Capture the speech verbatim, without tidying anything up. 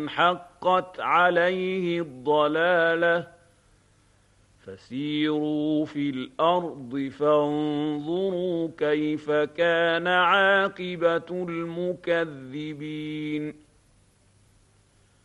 حقت عليه الضلالة فسيروا في الأرض فانظروا كيف كان عاقبة المكذبين.